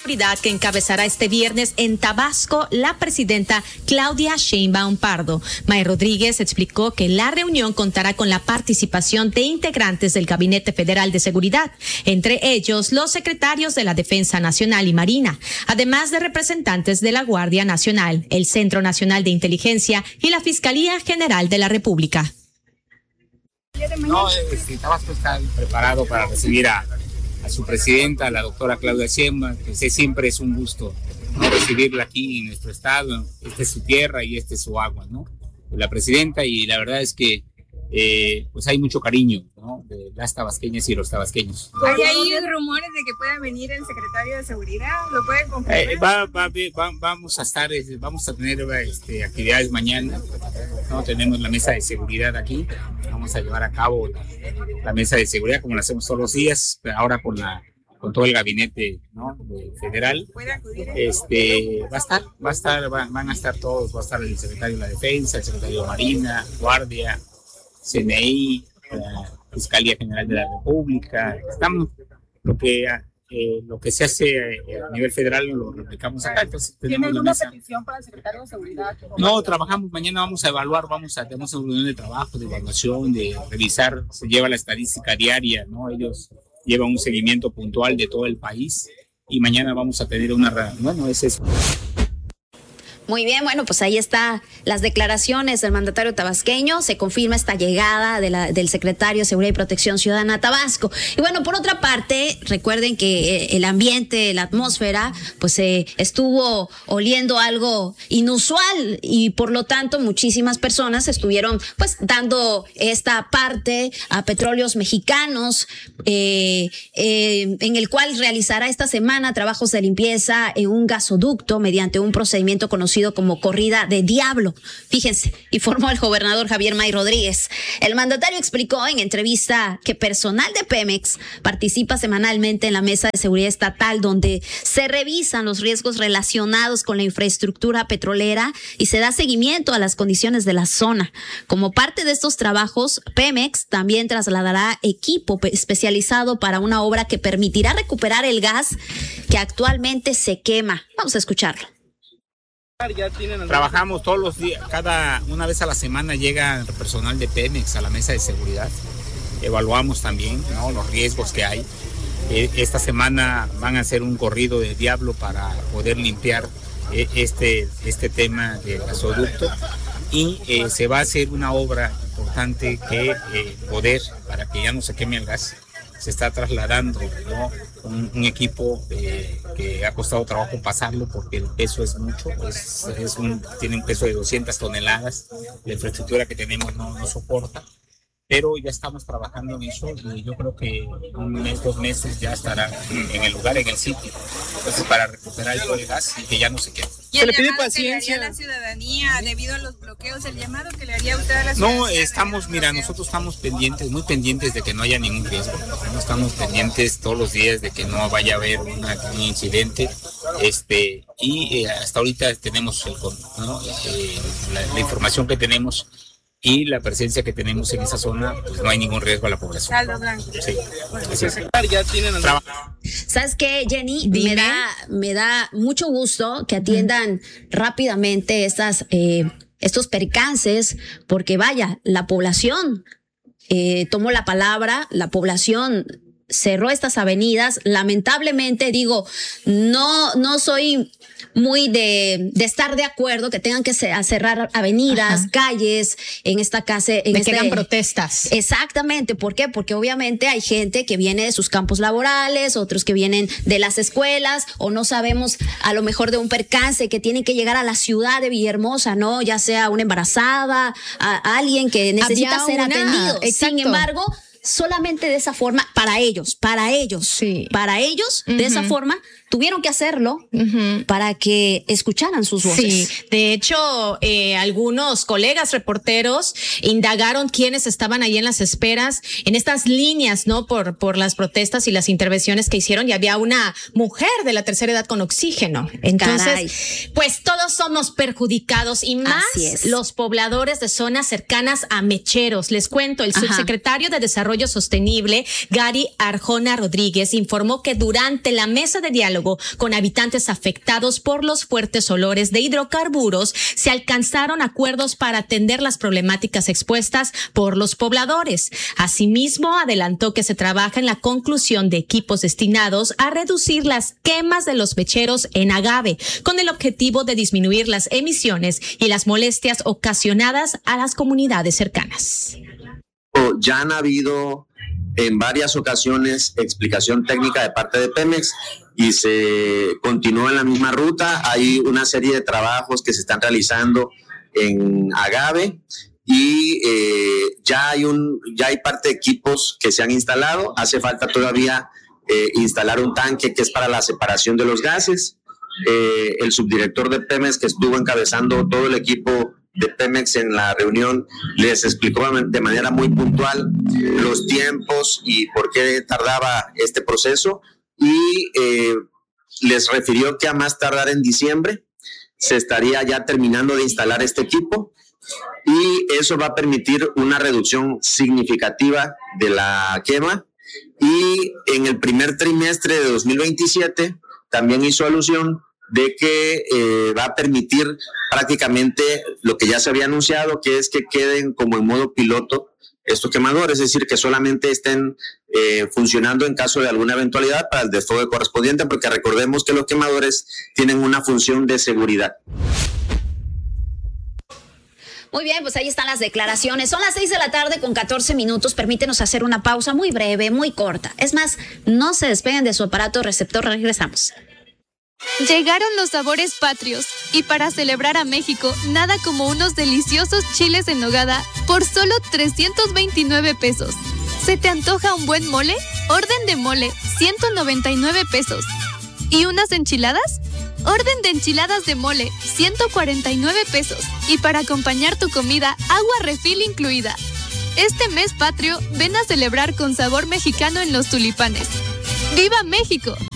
Que encabezará este viernes en Tabasco la presidenta Claudia Sheinbaum Pardo. May Rodríguez explicó que la reunión contará con la participación de integrantes del Gabinete Federal de Seguridad, entre ellos los secretarios de la Defensa Nacional y Marina, además de representantes de la Guardia Nacional, el Centro Nacional de Inteligencia y la Fiscalía General de la República. No, Tabasco está preparado para recibir a su presidenta, la doctora Claudia Sheinbaum, que siempre es un gusto, ¿no?, recibirla aquí en nuestro estado. Esta es su tierra y esta es su agua, ¿no? La presidenta, y la verdad es que pues hay mucho cariño, ¿no?, de las tabasqueñas y los tabasqueños. ¿Hay rumores de que pueda venir el secretario de Seguridad? ¿Lo puede confirmar? Vamos a tener actividades mañana, ¿no? Tenemos la mesa de seguridad aquí, vamos a llevar a cabo la mesa de seguridad como lo hacemos todos los días, pero ahora con todo el gabinete, ¿no?, federal. Van a estar todos, va a estar el secretario de la Defensa, el secretario de Marina, Guardia, CNI, la Fiscalía General de la República. Estamos, lo que se hace a nivel federal lo replicamos acá. Entonces, ¿tiene alguna petición para el secretario de Seguridad? No, trabajamos, mañana vamos a evaluar, tenemos una reunión de trabajo, de evaluación, de revisar, se lleva la estadística diaria, ¿no? Ellos llevan un seguimiento puntual de todo el país y mañana vamos a tener es eso. Muy bien, bueno, pues ahí está las declaraciones del mandatario tabasqueño. Se confirma esta llegada del secretario de Seguridad y Protección Ciudadana a Tabasco. Y bueno, por otra parte, recuerden que el ambiente, la atmósfera, pues estuvo oliendo algo inusual y por lo tanto muchísimas personas estuvieron pues dando esta parte a Petróleos Mexicanos, en el cual realizará esta semana trabajos de limpieza en un gasoducto mediante un procedimiento conocido como corrida de diablo. Fíjense, informó el gobernador Javier May Rodríguez. El mandatario explicó en entrevista que personal de Pemex participa semanalmente en la mesa de seguridad estatal donde se revisan los riesgos relacionados con la infraestructura petrolera y se da seguimiento a las condiciones de la zona. Como parte de estos trabajos, Pemex también trasladará equipo especializado para una obra que permitirá recuperar el gas que actualmente se quema. Vamos a escucharlo. Trabajamos todos los días, una vez a la semana llega el personal de Pemex a la mesa de seguridad. Evaluamos también, ¿no?, los riesgos que hay. Esta semana van a hacer un corrido de diablo para poder limpiar este tema del gasoducto y se va a hacer una obra importante para que ya no se queme el gas. Se está trasladando, ¿no?, un equipo que ha costado trabajo pasarlo porque el peso es mucho, tiene un peso de 200 toneladas, la infraestructura que tenemos no soporta, pero ya estamos trabajando en eso y yo creo que un mes, 2 meses ya estará en el lugar, en el sitio, entonces para recuperar todo el gas y que ya no se quede. ¿Y el llamado que le haría a la ciudadanía debido a los bloqueos, el llamado que le haría usted a la ciudadanía? No, nosotros estamos muy pendientes de que no haya ningún riesgo. No estamos pendientes todos los días de que no vaya a haber un incidente. Y hasta ahorita tenemos la información que tenemos y la presencia que tenemos en esa zona, pues no hay ningún riesgo a la población. Saldo blanco. Sí. Ya tienen ¿Sabes qué, Jenny? Me da mucho gusto que atiendan rápidamente estos percances, porque vaya, la población tomó la palabra, la población cerró estas avenidas. Lamentablemente, no soy muy de estar de acuerdo que tengan que cerrar avenidas, calles, en esta casa. Que hagan protestas. Exactamente. ¿Por qué? Porque obviamente hay gente que viene de sus campos laborales, otros que vienen de las escuelas, o no sabemos, a lo mejor de un percance que tienen que llegar a la ciudad de Villahermosa, ¿no? Ya sea una embarazada, a alguien que necesita ser atendido. Exacto. Sin embargo, solamente de esa forma, para ellos, sí, de esa forma, tuvieron que hacerlo para que escucharan sus voces. Sí, de hecho, algunos colegas reporteros indagaron quiénes estaban ahí en las esperas, en estas líneas, ¿no? Por las protestas y las intervenciones que hicieron, y había una mujer de la tercera edad con oxígeno. Entonces, pues todos somos perjudicados, y más los pobladores de zonas cercanas a mecheros. Les cuento, el subsecretario de Desarrollo Desarrollo Sostenible, Gary Arjona Rodríguez, informó que durante la mesa de diálogo con habitantes afectados por los fuertes olores de hidrocarburos, se alcanzaron acuerdos para atender las problemáticas expuestas por los pobladores. Asimismo, adelantó que se trabaja en la conclusión de equipos destinados a reducir las quemas de los mecheros en Agave, con el objetivo de disminuir las emisiones y las molestias ocasionadas a las comunidades cercanas. Ya han habido en varias ocasiones explicación técnica de parte de Pemex y se continúa en la misma ruta. Hay una serie de trabajos que se están realizando en Agave y ya hay parte de equipos que se han instalado. Hace falta todavía instalar un tanque que es para la separación de los gases. El subdirector de Pemex, que estuvo encabezando todo el equipo de Pemex en la reunión, les explicó de manera muy puntual los tiempos y por qué tardaba este proceso y les refirió que a más tardar en diciembre se estaría ya terminando de instalar este equipo y eso va a permitir una reducción significativa de la quema y en el primer trimestre de 2027 también hizo alusión de que va a permitir prácticamente lo que ya se había anunciado, que es que queden como en modo piloto estos quemadores, es decir, que solamente estén funcionando en caso de alguna eventualidad para el desfogue correspondiente, porque recordemos que los quemadores tienen una función de seguridad. Muy bien, pues ahí están las declaraciones. Son las 6:14 p.m. Permítenos hacer una pausa muy breve, muy corta. Es más, no se despeguen de su aparato receptor, regresamos. Llegaron los sabores patrios y para celebrar a México, nada como unos deliciosos chiles en nogada por solo 329 pesos. ¿Se te antoja un buen mole? Orden de mole, 199 pesos. ¿Y unas enchiladas? Orden de enchiladas de mole, 149 pesos. Y para acompañar tu comida, agua refil incluida. Este mes patrio, ven a celebrar con sabor mexicano en Los Tulipanes. ¡Viva México!